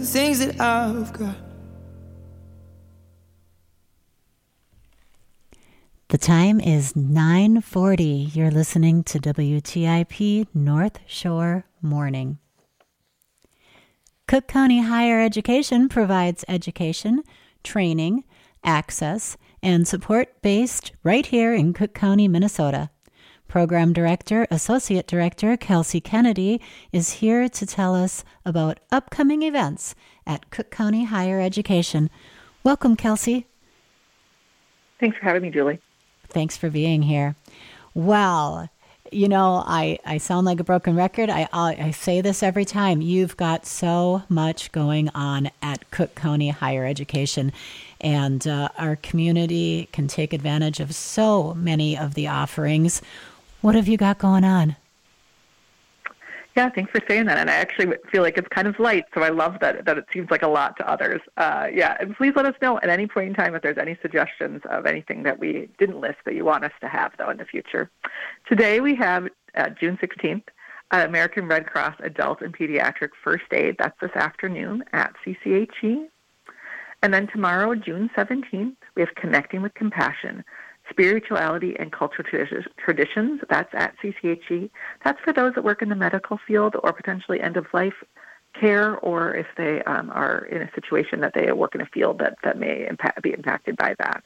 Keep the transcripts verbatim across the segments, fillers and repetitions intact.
things that I've got. The time is nine forty. You're listening to W T I P North Shore Morning. Cook County Higher Education provides education, training, access, and support based right here in Cook County, Minnesota. Program Director, Associate Director Kelsey Kennedy is here to tell us about upcoming events at Cook County Higher Education. Welcome, Kelsey. Thanks for having me, Julie. Thanks for being here. Well, you know, I, I sound like a broken record. I, I I say this every time. You've got so much going on at Cook County Higher Education, and uh, our community can take advantage of so many of the offerings. What have you got going on? Yeah, thanks for saying that. And I actually feel like it's kind of light, so I love that that it seems like a lot to others. Uh, yeah, and please let us know at any point in time if there's any suggestions of anything that we didn't list that you want us to have, though, in the future. Today we have uh, June sixteenth, uh, American Red Cross Adult and Pediatric First Aid. That's this afternoon at C C H E. And then tomorrow, June seventeenth, we have Connecting with Compassion, Spirituality and Cultural Traditions. That's at C C H E. That's for those that work in the medical field or potentially end-of-life care, or if they um, are in a situation that they work in a field that, that may impact, be impacted by that.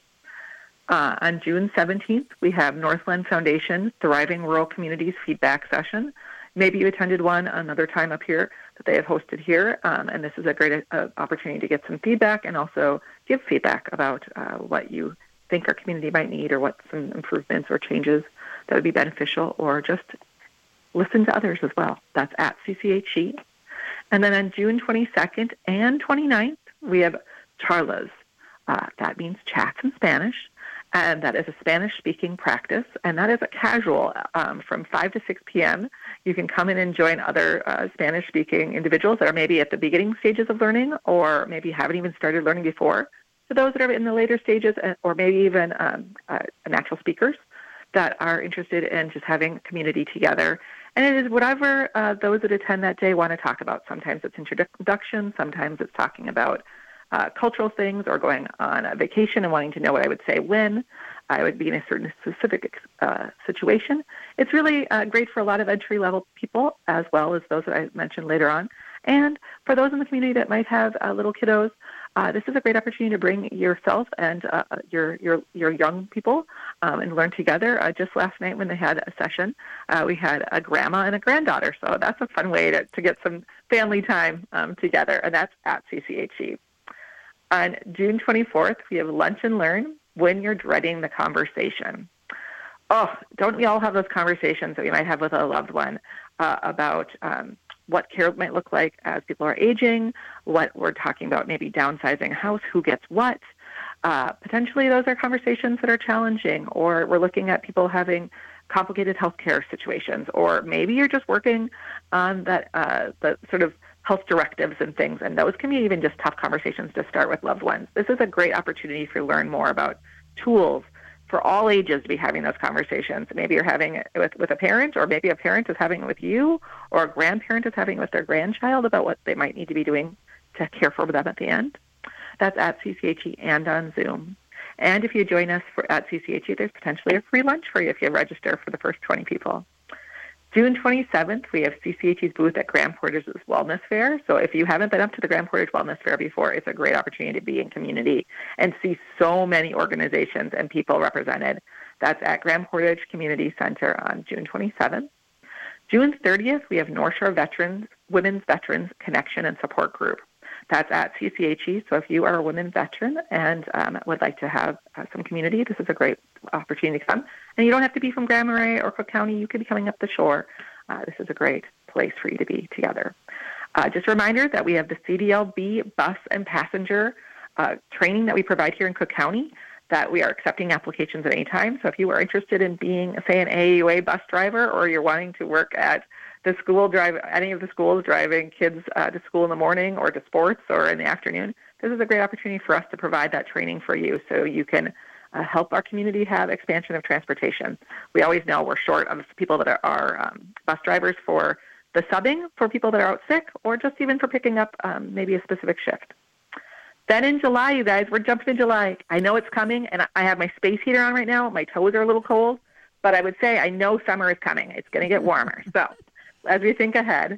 Uh, on June seventeenth, we have Northland Foundation Thriving Rural Communities Feedback Session. Maybe you attended one another time up here that they have hosted here, um, and this is a great uh, opportunity to get some feedback and also give feedback about uh, what you think our community might need, or what some improvements or changes that would be beneficial, or just listen to others as well. That's at C C H E. And then on June twenty-second and twenty-ninth, we have Charlas. Uh, that means chats in Spanish, and that is a Spanish-speaking practice, and that is a casual um, from five to six p.m. You can come in and join other uh, Spanish-speaking individuals that are maybe at the beginning stages of learning, or maybe haven't even started learning before. To those that are in the later stages, or maybe even um, uh, natural speakers that are interested in just having community together. And it is whatever uh, those that attend that day want to talk about. Sometimes it's introduction, sometimes it's talking about uh, cultural things, or going on a vacation and wanting to know what I would say when I would be in a certain specific uh, situation. It's really uh, great for a lot of entry-level people, as well as those that I mentioned later on. And for those in the community that might have uh, little kiddos, Uh, this is a great opportunity to bring yourself and uh, your your your young people um, and learn together. Uh, just last night when they had a session, uh, we had a grandma and a granddaughter, so that's a fun way to, to get some family time um, together, and that's at C C H E. On June twenty-fourth, we have Lunch and Learn, When You're Dreading the Conversation. Oh, don't we all have those conversations that we might have with a loved one uh, about um, what care might look like as people are aging, what we're talking about, maybe downsizing a house, who gets what. Uh, potentially those are conversations that are challenging, or we're looking at people having complicated healthcare situations, or maybe you're just working on that uh, the sort of health directives and things, and those can be even just tough conversations to start with loved ones. This is a great opportunity for you to learn more about tools for all ages to be having those conversations. Maybe you're having it with, with a parent, or maybe a parent is having it with you, or a grandparent is having it with their grandchild about what they might need to be doing to care for them at the end. That's at C C H E and on Zoom. And if you join us for, at C C H E, there's potentially a free lunch for you if you register for the first twenty people. June twenty-seventh, we have C C H E's booth at Grand Portage's Wellness Fair. So if you haven't been up to the Grand Portage Wellness Fair before, it's a great opportunity to be in community and see so many organizations and people represented. That's at Grand Portage Community Center on June twenty-seventh. June thirtieth, we have North Shore Veterans, Women's Veterans Connection and Support Group. That's at C C H E. So if you are a women veteran and um, would like to have uh, some community, this is a great opportunity to come. And you don't have to be from Grand Marais or Cook County. You could be coming up the shore. Uh, this is a great place for you to be together. Uh, just a reminder that we have the C D L B bus and passenger uh, training that we provide here in Cook County, that we are accepting applications at any time. So if you are interested in being, say, an A A U A bus driver, or you're wanting to work at the school drive, any of the schools driving kids uh, to school in the morning or to sports or in the afternoon, this is a great opportunity for us to provide that training for you so you can uh, help our community have expansion of transportation. We always know we're short of people that are, are um, bus drivers for the subbing for people that are out sick, or just even for picking up um, maybe a specific shift. Then in July, you guys, we're jumping in July. I know it's coming, and I have my space heater on right now. My toes are a little cold, but I would say I know summer is coming. It's going to get warmer. So as we think ahead,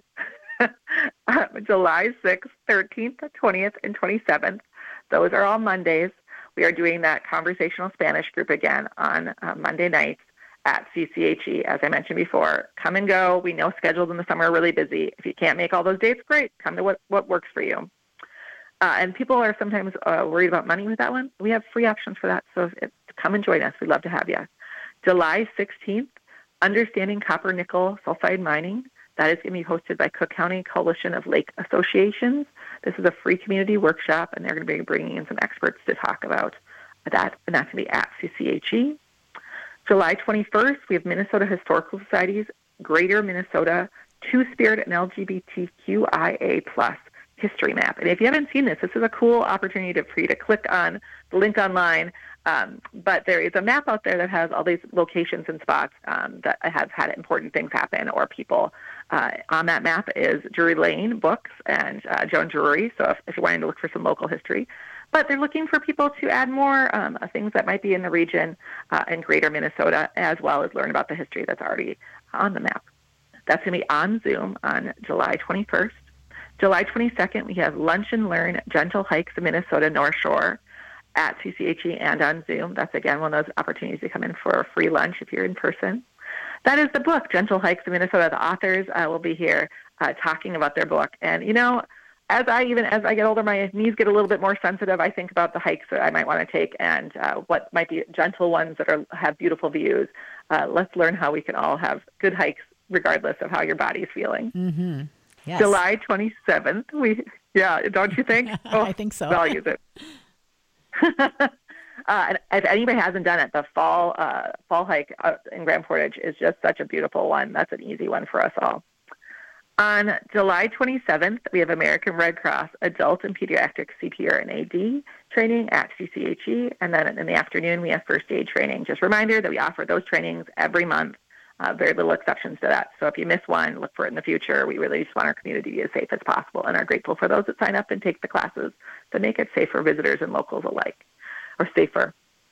July sixth, thirteenth, twentieth, and twenty-seventh, those are all Mondays. We are doing that conversational Spanish group again on uh, Monday nights at C C H E, as I mentioned before. Come and go. We know schedules in the summer are really busy. If you can't make all those dates, great. Come to what, what works for you. Uh, and people are sometimes uh, worried about money with that one. We have free options for that, so if, come and join us. We'd love to have you. July sixteenth, Understanding Copper Nickel Sulfide Mining. That is going to be hosted by Cook County Coalition of Lake Associations. This is a free community workshop, and they're going to be bringing in some experts to talk about that, and that's going to be at C C H E. July twenty-first, we have Minnesota Historical Society's Greater Minnesota Two-Spirit and L G B T Q I A plus history map. And if you haven't seen this, this is a cool opportunity to, for you to click on the link online. Um, but there is a map out there that has all these locations and spots um, that have had important things happen or people. Uh, on that map is Drury Lane Books and uh, Joan Drury, so if, if you're wanting to look for some local history. But they're looking for people to add more um, things that might be in the region uh, in greater Minnesota, as well as learn about the history that's already on the map. That's going to be on Zoom on July twenty-first. July twenty-second, we have Lunch and Learn Gentle Hikes in Minnesota North Shore at C C H E and on Zoom. That's, again, one of those opportunities to come in for a free lunch if you're in person. That is the book, Gentle Hikes in Minnesota. The authors uh, will be here uh, talking about their book. And, you know, as I even as I get older, my knees get a little bit more sensitive. I think about the hikes that I might want to take and uh, what might be gentle ones that are have beautiful views. Uh, let's learn how we can all have good hikes regardless of how your body's feeling. Mm-hmm. Yes. July twenty-seventh, we, yeah, don't you think? Oh, I think so. I'll use it. uh, and if anybody hasn't done it, the fall uh, fall hike uh, in Grand Portage is just such a beautiful one. That's an easy one for us all. On July twenty-seventh, we have American Red Cross Adult and Pediatric C P R and A D training at C C H E. And then in the afternoon, we have first aid training. Just a reminder that we offer those trainings every month. Uh, very little exceptions to that. So if you miss one, look for it in the future. We really just want our community to be as safe as possible and are grateful for those that sign up and take the classes to make it safe for visitors and locals alike, or safer.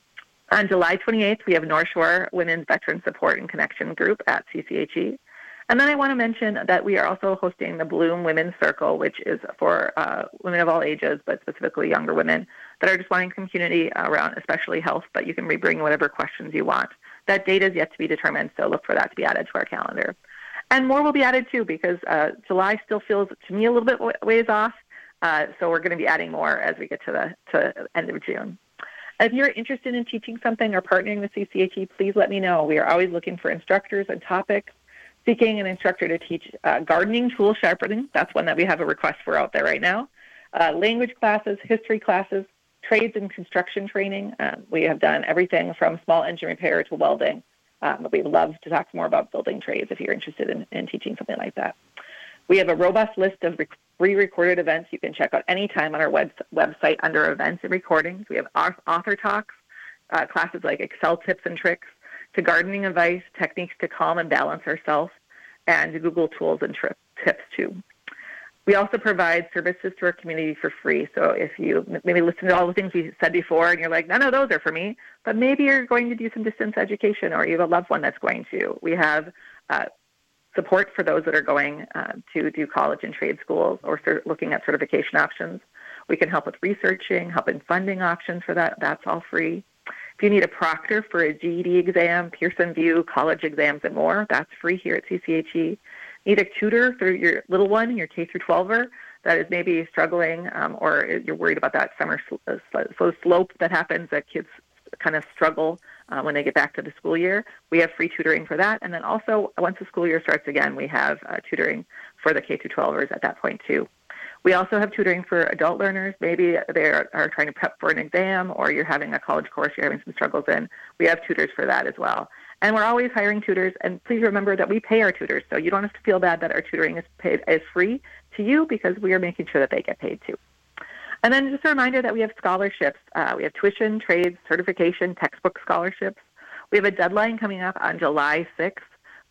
On July twenty-eighth, we have North Shore Women's Veteran Support and Connection Group at C C H E. And then I want to mention that we are also hosting the Bloom Women's Circle, which is for uh, women of all ages, but specifically younger women that are just wanting some community around, especially health, but you can bring whatever questions you want. That date is yet to be determined, so look for that to be added to our calendar. And more will be added, too, because uh, July still feels, to me, a little bit ways off, uh, so we're going to be adding more as we get to the to end of June. If you're interested in teaching something or partnering with C C H E, please let me know. We are always looking for instructors and topics, seeking an instructor to teach uh, gardening tool sharpening. That's one that we have a request for out there right now. Uh, language classes, history classes, trades and construction training. Um, we have done everything from small engine repair to welding. Um, we'd love to talk more about building trades if you're interested in, in teaching something like that. We have a robust list of rec- pre-recorded events you can check out anytime on our web- website under events and recordings. We have author talks, uh, classes like Excel tips and tricks, to gardening advice, techniques to calm and balance ourselves, and to Google tools and tri- tips too. We also provide services to our community for free. So if you maybe listen to all the things we said before and you're like, none of those are for me, but maybe you're going to do some distance education or you have a loved one that's going to. We have uh, support for those that are going uh, to do college and trade schools or cert- looking at certification options. We can help with researching, help in funding options for that. That's all free. If you need a proctor for a G E D exam, Pearson VUE, college exams, and more, that's free here at C C H E. Need a tutor for your little one, your K through twelver, that is maybe struggling um, or you're worried about that summer sl- slow slope that happens, that kids kind of struggle uh, when they get back to the school year. We have free tutoring for that. And then also, once the school year starts again, we have uh, tutoring for the K through twelvers at that point too. We also have tutoring for adult learners. Maybe they are, are trying to prep for an exam or you're having a college course you're having some struggles in. We have tutors for that as well. And we're always hiring tutors. And please remember that we pay our tutors. So you don't have to feel bad that our tutoring is paid is free to you because we are making sure that they get paid too. And then just a reminder that we have scholarships. Uh, we have tuition, trades, certification, textbook scholarships. We have a deadline coming up on July sixth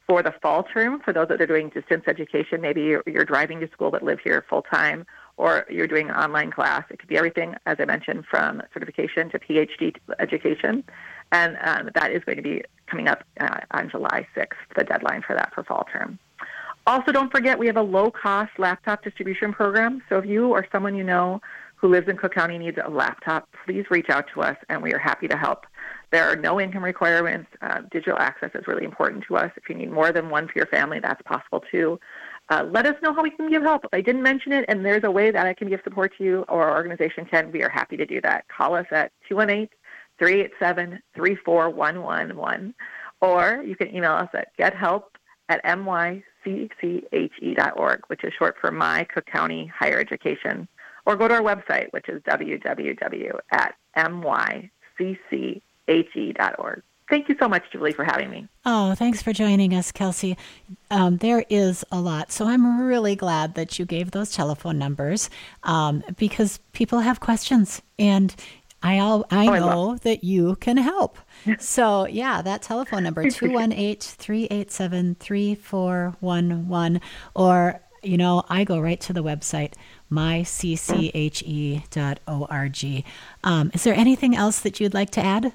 For the fall term, for those that are doing distance education, maybe you're, you're driving to school but live here full time, or you're doing an online class. It could be everything, as I mentioned, from certification to P H D education. And um, that is going to be coming up uh, on July sixth, the deadline for that for fall term. Also, don't forget, we have a low-cost laptop distribution program. So if you or someone you know who lives in Cook County needs a laptop, please reach out to us, and we are happy to help. There are no income requirements. Uh, digital access is really important to us. If you need more than one for your family, that's possible too. Uh, let us know how we can give help. If I didn't mention it and there's a way that I can give support to you or our organization can, we are happy to do that. Call us at two one eight, three eight seven, three four one one one, or you can email us at gethelp at m y c c h e dot org, which is short for My Cook County Higher Education, or go to our website, which is w w w dot m y c c h e dot org. Thank you so much, Julie, for having me. Oh, thanks for joining us, Kelsey. Um, there is a lot, so I'm really glad that you gave those telephone numbers um, because people have questions, and I all, I oh, know I that you can help. So, yeah, that telephone number, two one eight, three eight seven, three four one one, or, you know, I go right to the website, my c c h e dot org. Um, is there anything else that you'd like to add?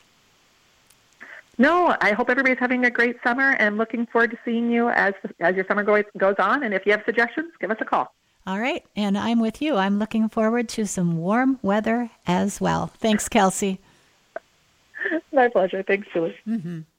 No, I hope everybody's having a great summer and looking forward to seeing you as as your summer goes, goes on. And if you have suggestions, give us a call. All right. And I'm with you. I'm looking forward to some warm weather as well. Thanks, Kelsey. My pleasure. Thanks, Julie. Mm-hmm.